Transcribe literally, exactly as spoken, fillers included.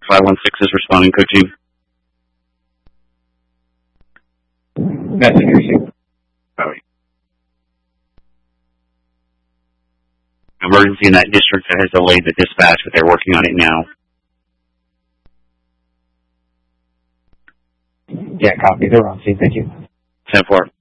five one six is responding, code team. Message received. Oh, emergency in that district that has delayed the dispatch, but they're working on it now. Yeah, copy. They're on scene. Thank you. ten four.